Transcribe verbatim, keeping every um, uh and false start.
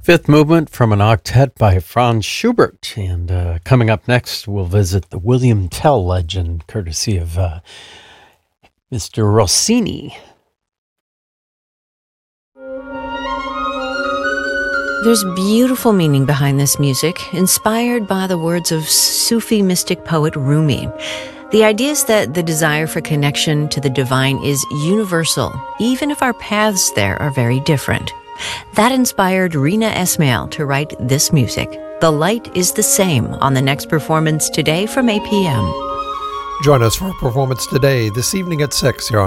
Fifth movement from an octet by Franz Schubert. And uh, coming up next, we'll visit the William Tell legend, courtesy of uh, Mister Rossini. There's beautiful meaning behind this music, inspired by the words of Sufi mystic poet Rumi. The idea is that the desire for connection to the divine is universal, even if our paths there are very different. That inspired Rina Esmail to write this music. The Light is the Same on the next performance today from eight p.m. Join us for a performance today, this evening at six here on